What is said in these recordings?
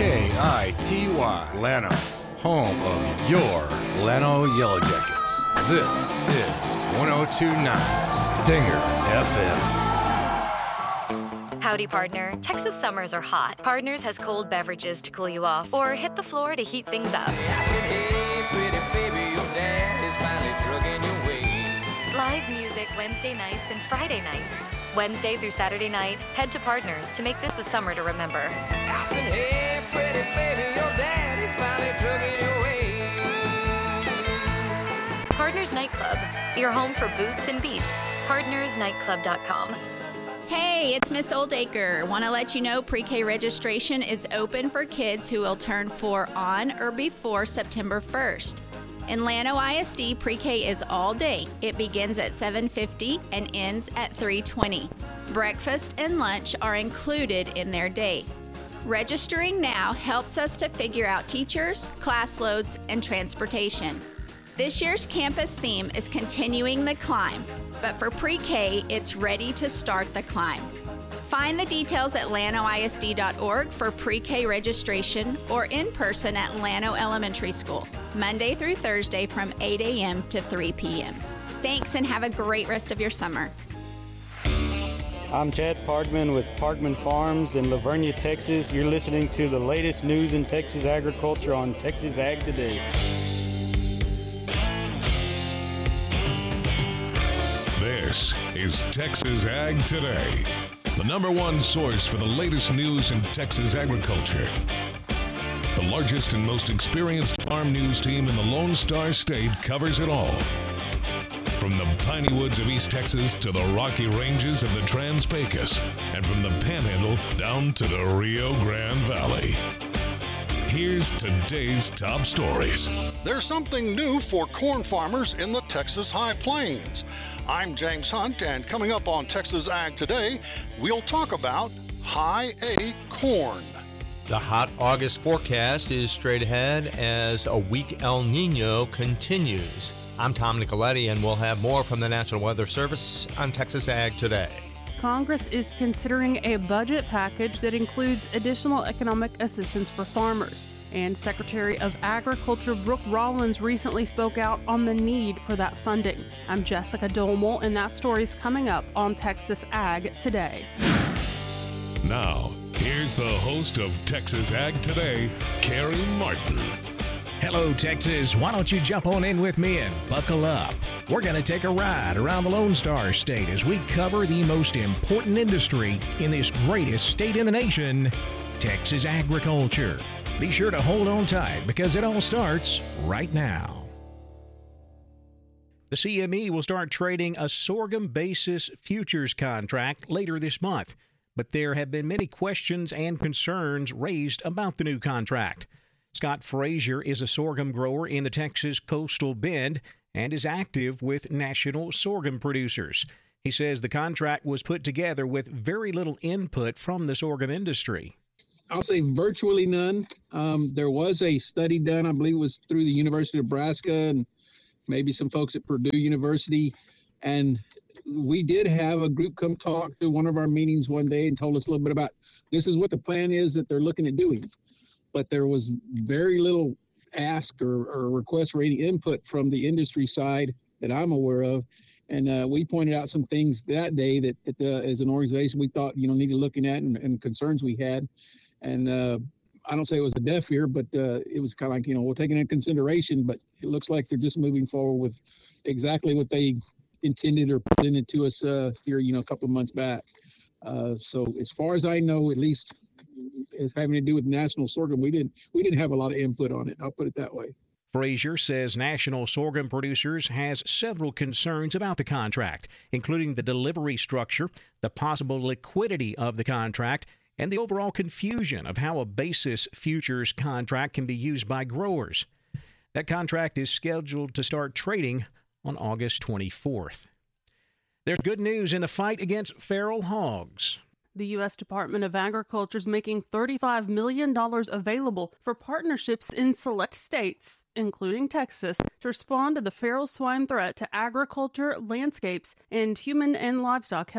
KITY, Llano, home of your Llano Yellow Jackets. This is 102.9 Stinger FM. Howdy, partner. Texas summers are hot. Partners has cold beverages to cool you off or hit the floor to heat things up. I said, hey, pretty baby, your dad is finally trucking your way. Live music Wednesday nights and Friday nights. Wednesday through Saturday night, head to Partners to make this a summer to remember. I said, hey, pretty baby, your dad is finally trucking your way. Partners Nightclub, your home for boots and beats. PartnersNightclub.com. Hey, it's Miss Oldacre. Want to let you know pre-K registration is open for kids who will turn 4 on or before September 1st. In Llano ISD, pre-K is all day. It begins at 7:50 and ends at 3:20. Breakfast and lunch are included in their day. Registering now helps us to figure out teachers, class loads, and transportation. This year's campus theme is Continuing the Climb, but for pre-K, it's Ready to Start the Climb. Find the details at llanoisd.org for pre-K registration or in person at Llano Elementary School, Monday through Thursday from 8 a.m. to 3 p.m. Thanks and have a great rest of your summer. I'm Chad Parkman with Parkman Farms in Lavernia, Texas. You're listening to the latest news in Texas agriculture on Texas Ag Today. This is Texas Ag Today, the #1 source for the latest news in Texas agriculture. The largest and most experienced farm news team in the Lone Star State covers it all. From the piney woods of East Texas to the rocky ranges of the Trans-Pecos, and from the Panhandle down to the Rio Grande Valley. Here's today's top stories. There's something new for corn farmers in the Texas High Plains. I'm James Hunt, and coming up on Texas Ag Today, we'll talk about High A corn. The hot August forecast is straight ahead as a weak El Nino continues. I'm Tom Nicoletti, and we'll have more from the National Weather Service on Texas Ag Today. Congress is considering a budget package that includes additional economic assistance for farmers. And Secretary of Agriculture Brooke Rollins recently spoke out on the need for that funding. I'm Jessica Domel, and that story's coming up on Texas Ag Today. Now, here's the host of Texas Ag Today, Carrie Martin. Hello, Texas. Why don't you jump on in with me and buckle up? We're going to take a ride around the Lone Star State as we cover the most important industry in this greatest state in the nation, Texas agriculture. Be sure to hold on tight because it all starts right now. The CME will start trading a sorghum basis futures contract later this month, but there have been many questions and concerns raised about the new contract. Scott Frazier is a sorghum grower in the Texas Coastal Bend and is active with national sorghum producers. He says the contract was put together with very little input from the sorghum industry. I'll say virtually none. There was a study done, I believe it was through the University of Nebraska and maybe some folks at Purdue University. And we did have a group come talk to one of our meetings one day and told us a little bit about this is what the plan is that they're looking at doing. But there was very little ask or request for any input from the industry side that I'm aware of. And we pointed out some things that day that as an organization we thought, needed looking at and concerns we had. And I don't say it was a deaf ear, but it was kind of like, we'll take it into consideration, but it looks like they're just moving forward with exactly what they intended or presented to us here, a couple of months back. So as far as I know, at least as having to do with national sorghum, we didn't have a lot of input on it. I'll put it that way. Frazier says National Sorghum Producers has several concerns about the contract, including the delivery structure, the possible liquidity of the contract, and the overall confusion of how a basis futures contract can be used by growers. That contract is scheduled to start trading on August 24th. There's good news in the fight against feral hogs. The U.S. Department of Agriculture is making $35 million available for partnerships in select states, including Texas, to respond to the feral swine threat to agriculture, landscapes, and human and livestock health.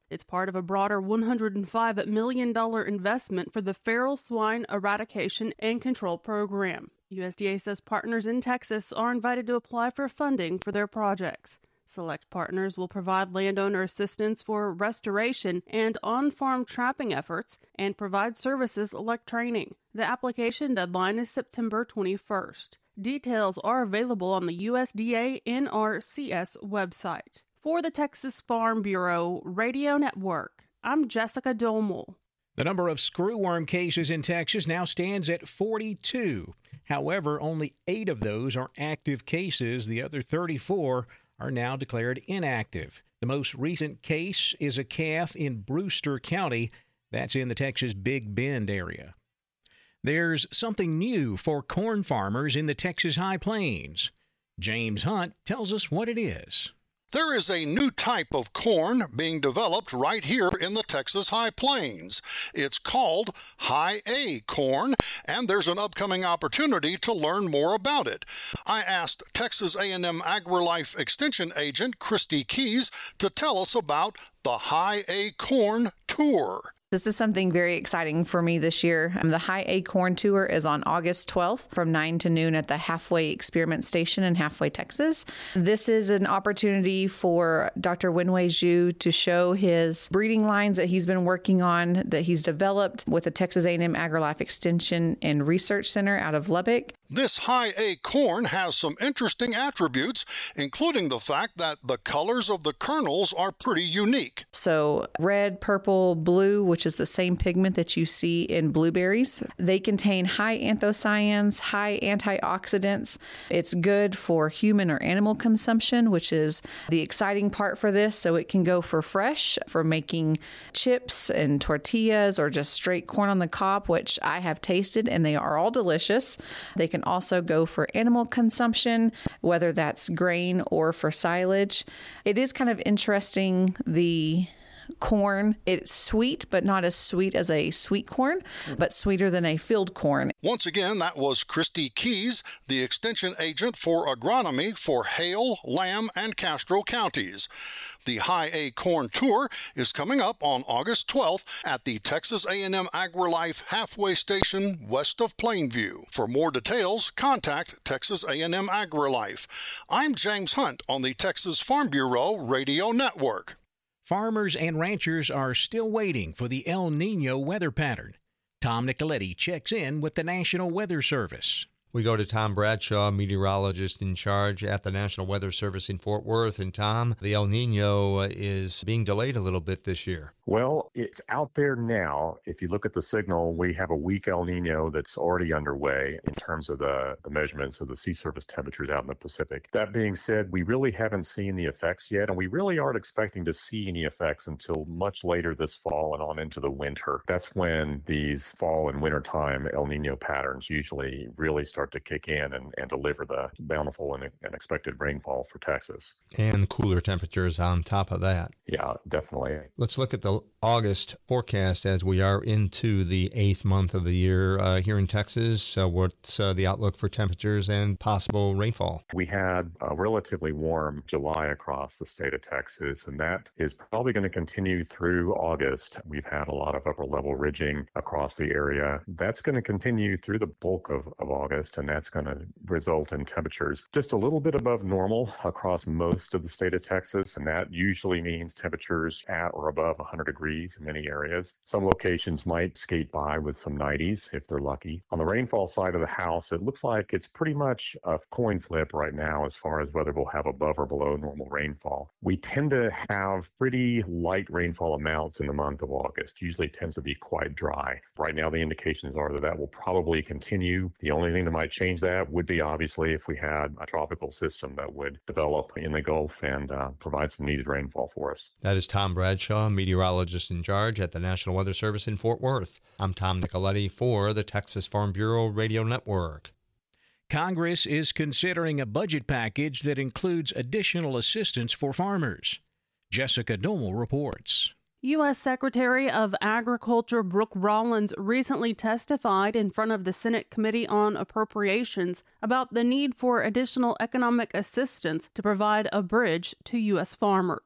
It's part of a broader $105 million investment for the feral swine eradication and control program. USDA says partners in Texas are invited to apply for funding for their projects. Select partners will provide landowner assistance for restoration and on-farm trapping efforts and provide services like training. The application deadline is September 21st. Details are available on the USDA NRCS website. For the Texas Farm Bureau Radio Network, I'm Jessica Domel. The number of screwworm cases in Texas now stands at 42. However, only 8 of those are active cases. The other 34 are now declared inactive. The most recent case is a calf in Brewster County. That's in the Texas Big Bend area. There's something new for corn farmers in the Texas High Plains. James Hunt tells us what it is. There is a new type of corn being developed right here in the Texas High Plains. It's called High A corn, and there's an upcoming opportunity to learn more about it. I asked Texas A&M AgriLife Extension agent Christy Keys to tell us about the High A corn tour. This is something very exciting for me this year. The High A Corn Tour is on August 12th from 9 to noon at the Halfway Experiment Station in Halfway, Texas. This is an opportunity for Dr. Wenwei Zhu to show his breeding lines that he's been working on, that he's developed with the Texas A&M AgriLife Extension and Research Center out of Lubbock. This High A corn has some interesting attributes, including the fact that the colors of the kernels are pretty unique. So red, purple, blue, which is the same pigment that you see in blueberries. They contain high anthocyanins, high antioxidants. It's good for human or animal consumption, which is the exciting part for this. So it can go for fresh, for making chips and tortillas, or just straight corn on the cob, which I have tasted, and they are all delicious. They can also go for animal consumption, whether that's grain or for silage. It is kind of interesting, the corn. It's sweet, but not as sweet as a sweet corn, but sweeter than a field corn. Once again, that was Christy Keys, the extension agent for agronomy for Hale, Lamb, and Castro counties. The High A Corn Tour is coming up on August 12th at the Texas A&M AgriLife Halfway Station west of Plainview. For more details, contact Texas A&M AgriLife. I'm James Hunt on the Texas Farm Bureau Radio Network. Farmers and ranchers are still waiting for the El Nino weather pattern. Tom Nicoletti checks in with the National Weather Service. We go to Tom Bradshaw, meteorologist in charge at the National Weather Service in Fort Worth. And Tom, the El Nino is being delayed a little bit this year. Well, it's out there now. If you look at the signal, we have a weak El Nino that's already underway in terms of the measurements of the sea surface temperatures out in the Pacific. That being said, we really haven't seen the effects yet, and we really aren't expecting to see any effects until much later this fall and on into the winter. That's when these fall and winter time El Nino patterns usually really start to kick in and deliver the bountiful and expected rainfall for Texas. And cooler temperatures on top of that. Yeah, definitely. Let's look at the August forecast as we are into the 8th month of the year here in Texas. So what's the outlook for temperatures and possible rainfall? We had a relatively warm July across the state of Texas, and that is probably going to continue through August. We've had a lot of upper level ridging across the area. That's going to continue through the bulk of August, and that's going to result in temperatures just a little bit above normal across most of the state of Texas, and that usually means temperatures at or above 100 degrees in many areas. Some locations might skate by with some 90s if they're lucky. On the rainfall side of the house, it looks like it's pretty much a coin flip right now as far as whether we'll have above or below normal rainfall. We tend to have pretty light rainfall amounts in the month of August. Usually tends to be quite dry. Right now, the indications are that will probably continue. The only thing that might change that would be obviously if we had a tropical system that would develop in the Gulf and provide some needed rainfall for us. That is Tom Bradshaw, meteorologist in charge at the National Weather Service in Fort Worth. I'm Tom Nicoletti for the Texas Farm Bureau Radio Network. Congress is considering a budget package that includes additional assistance for farmers. Jessica Domel reports. U.S. Secretary of Agriculture Brooke Rollins recently testified in front of the Senate Committee on Appropriations about the need for additional economic assistance to provide a bridge to U.S. farmers.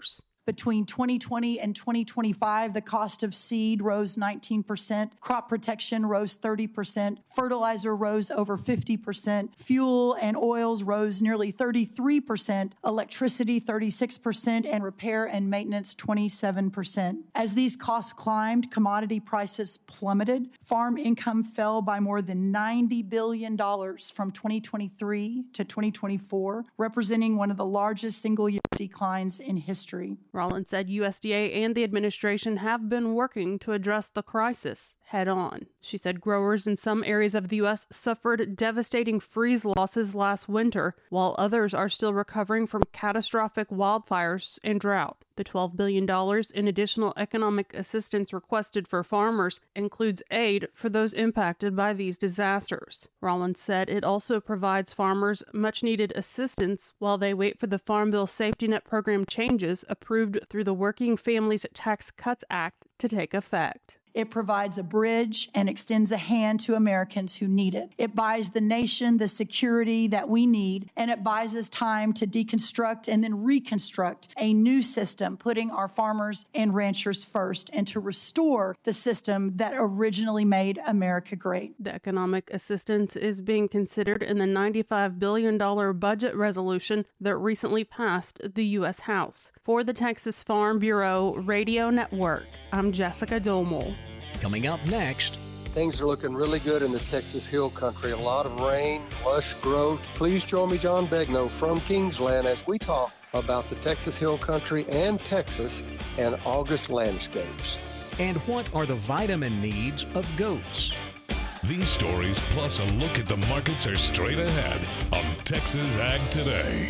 Between 2020 and 2025, the cost of seed rose 19%, crop protection rose 30%, fertilizer rose over 50%, fuel and oils rose nearly 33%, electricity 36%, and repair and maintenance 27%. As these costs climbed, commodity prices plummeted. Farm income fell by more than $90 billion from 2023 to 2024, representing one of the largest single-year declines in history. Rollins said USDA and the administration have been working to address the crisis head on. She said growers in some areas of the U.S. suffered devastating freeze losses last winter, while others are still recovering from catastrophic wildfires and drought. The $12 billion in additional economic assistance requested for farmers includes aid for those impacted by these disasters. Rollins said it also provides farmers much-needed assistance while they wait for the Farm Bill Safety Net Program changes approved through the Working Families Tax Cuts Act to take effect. It provides a bridge and extends a hand to Americans who need it. It buys the nation the security that we need, and it buys us time to deconstruct and then reconstruct a new system, putting our farmers and ranchers first, and to restore the system that originally made America great. The economic assistance is being considered in the $95 billion budget resolution that recently passed the U.S. House. For the Texas Farm Bureau Radio Network, I'm Jessica Domel. Coming up next. Things are looking really good in the Texas Hill Country. A lot of rain, lush growth. Please join me, John Begnaud from Kingsland, as we talk about the Texas Hill Country and Texas and August landscapes. And what are the vitamin needs of goats? These stories plus a look at the markets are straight ahead on Texas Ag Today.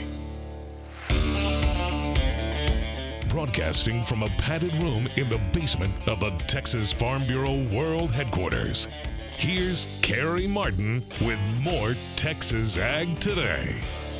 Broadcasting from a padded room in the basement of the Texas Farm Bureau World Headquarters. Here's Carrie Martin with more Texas Ag Today.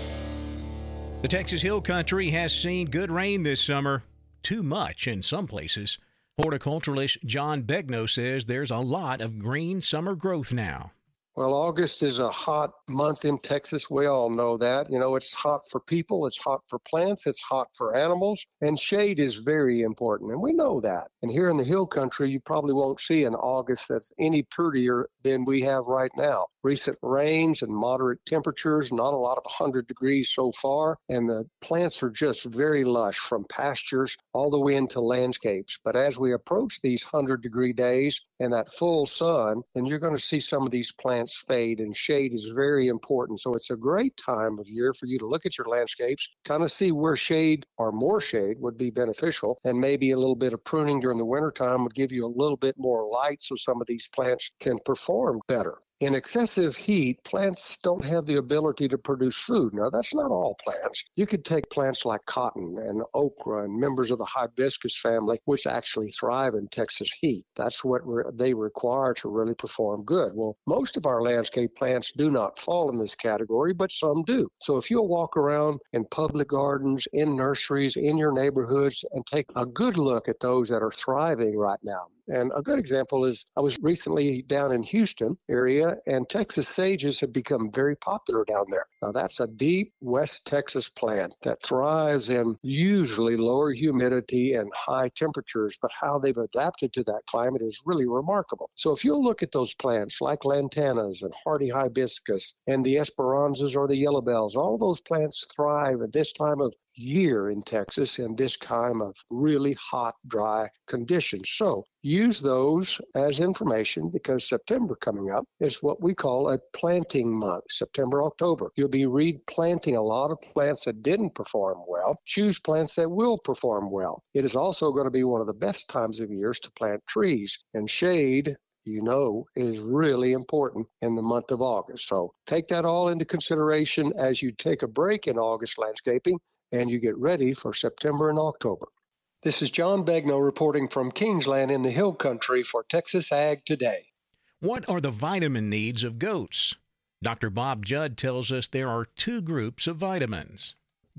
The Texas Hill Country has seen good rain this summer. Too much in some places. Horticulturalist John Begnaud says there's a lot of green summer growth now. Well, August is a hot month in Texas. We all know that. You know, it's hot for people, it's hot for plants, it's hot for animals, and shade is very important, and we know that. And here in the Hill Country, you probably won't see an August that's any prettier than we have right now. Recent rains and moderate temperatures, not a lot of 100 degrees so far, and the plants are just very lush from pastures all the way into landscapes. But as we approach these 100-degree days and that full sun, then you're going to see some of these plants fade, and shade is very important. So it's a great time of year for you to look at your landscapes, kind of see where shade or more shade would be beneficial, and maybe a little bit of pruning during the wintertime would give you a little bit more light so some of these plants can perform better. In excessive heat, plants don't have the ability to produce food. Now, that's not all plants. You could take plants like cotton and okra and members of the hibiscus family, which actually thrive in Texas heat. That's what they require to really perform good. Well, most of our landscape plants do not fall in this category, but some do. So if you'll walk around in public gardens, in nurseries, in your neighborhoods, and take a good look at those that are thriving right now. And a good example is I was recently down in Houston area, and Texas sages have become very popular down there. Now, that's a deep West Texas plant that thrives in usually lower humidity and high temperatures, but how they've adapted to that climate is really remarkable. So if you'll look at those plants like lantanas and hardy hibiscus and the esperanzas or the yellow bells, all those plants thrive at this time of year in Texas in this kind of really hot, dry conditions. So use those as information, because September coming up is what we call a planting month, September, October. You'll be replanting a lot of plants that didn't perform well. Choose plants that will perform well. It is also going to be one of the best times of years to plant trees, and shade, you know, is really important in the month of August. So take that all into consideration as you take a break in August landscaping and you get ready for September and October. This is John Begnaud reporting from Kingsland in the Hill Country for Texas Ag Today. What are the vitamin needs of goats? Dr. Bob Judd tells us there are two groups of vitamins.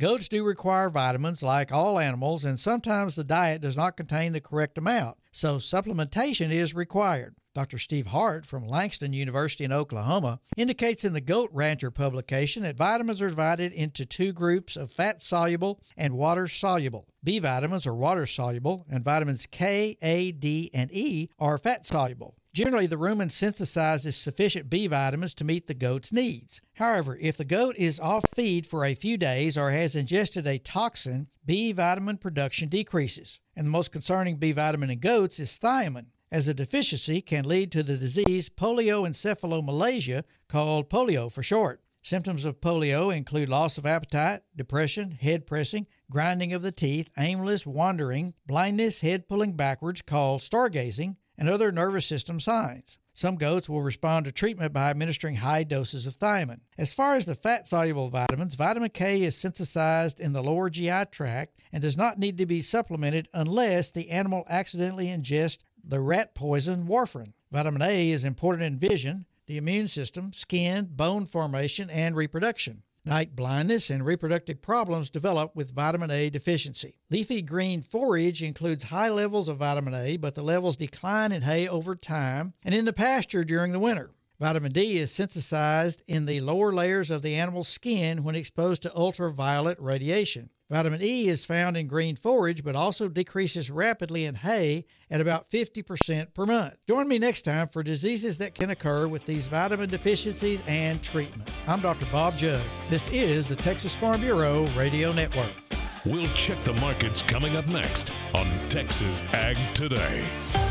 Goats do require vitamins like all animals, and sometimes the diet does not contain the correct amount, so supplementation is required. Dr. Steve Hart from Langston University in Oklahoma indicates in the Goat Rancher publication that vitamins are divided into two groups of fat-soluble and water-soluble. B vitamins are water-soluble, and vitamins K, A, D, and E are fat-soluble. Generally, the rumen synthesizes sufficient B vitamins to meet the goat's needs. However, if the goat is off feed for a few days or has ingested a toxin, B vitamin production decreases. And the most concerning B vitamin in goats is thiamine, as a deficiency can lead to the disease polioencephalomalacia, called polio for short. Symptoms of polio include loss of appetite, depression, head pressing, grinding of the teeth, aimless wandering, blindness, head pulling backwards, called stargazing, and other nervous system signs. Some goats will respond to treatment by administering high doses of thiamine. As far as the fat-soluble vitamins, vitamin K is synthesized in the lower GI tract and does not need to be supplemented unless the animal accidentally ingests the rat poison warfarin. Vitamin A is important in vision, the immune system, skin, bone formation, and reproduction. Night blindness and reproductive problems develop with vitamin A deficiency. Leafy green forage includes high levels of vitamin A, but the levels decline in hay over time and in the pasture during the winter. Vitamin D is synthesized in the lower layers of the animal's skin when exposed to ultraviolet radiation. Vitamin E is found in green forage, but also decreases rapidly in hay at about 50% per month. Join me next time for diseases that can occur with these vitamin deficiencies and treatment. I'm Dr. Bob Judd. This is the Texas Farm Bureau Radio Network. We'll check the markets coming up next on Texas Ag Today.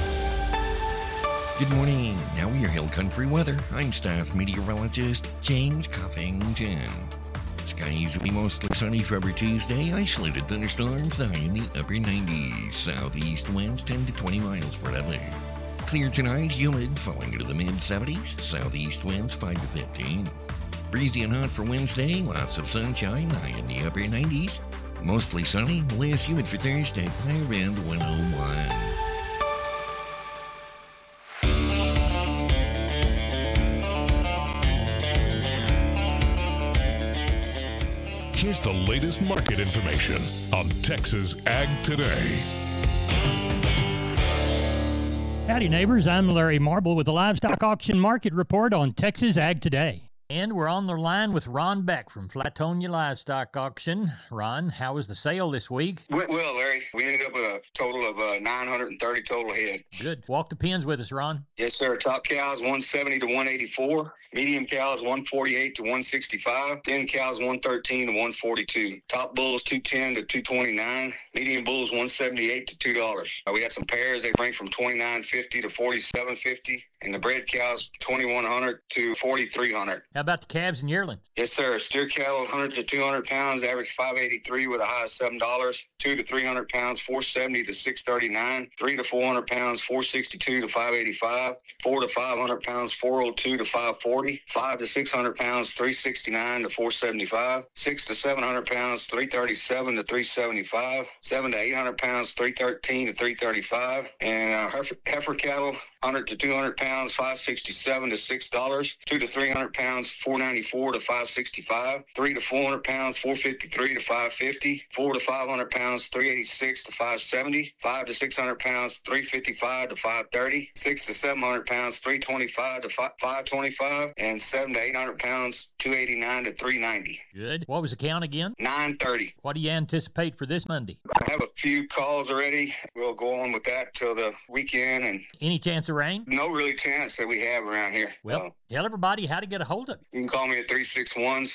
Good morning. Now your Hill Country weather. I'm staff meteorologist James Coffington. Skies will be mostly sunny for every Tuesday. Isolated thunderstorms, high in the upper 90s. Southeast winds 10 to 20 miles per hour. Clear tonight, humid, falling into the mid-70s. Southeast winds 5 to 15. Breezy and hot for Wednesday. Lots of sunshine, high in the upper 90s. Mostly sunny, less humid for Thursday, high around 101. Here's the latest market information on Texas Ag Today. Howdy, neighbors. I'm Larry Marble with the Livestock Auction Market Report on Texas Ag Today. And we're on the line with Ron Beck from Flatonia Livestock Auction. Ron, how was the sale this week? Well, Larry, we ended up with a total of 930 total head. Good. Walk the pens with us, Ron. Yes, sir. Top cows 170 to 184. Medium cows 148 to 165. Thin cows 113 to 142. Top bulls 210 to 229. Medium bulls 178 to $2. We had some pairs. They range from $29.50 to $47.50. And the bred cows, 2,100 to 4,300. How about the calves and yearlings? Yes, sir. Steer cattle, 100 to 200 pounds, average 583 with a high of $7. 2 to 300 pounds, 470 to 639. 3 to 400 pounds, 462 to 585. 4 to 500 pounds, 402 to 540. 5 to 600 pounds, 369 to 475. 6 to 700 pounds, 337 to 375. 7 to 800 pounds, 313 to 335. And heifer cattle, 100 to 200 pounds, 567 to $6. 2 to 300 pounds, 494 to 565. 3 to 400 pounds, 453 to 550. 4 to 500 pounds, 386 to 570. 5 to 600 pounds, 355 to 530. 6 to 700 pounds, 325 to 525. And 7 to 800 pounds, 289 to 390. Good. What was the count again? 930. What do you anticipate for this Monday? I have a few calls already. We'll go on with that till the weekend. And any chance of rain? No really chance that we have around here. Well, tell everybody how to get a hold of it. You can call me at 361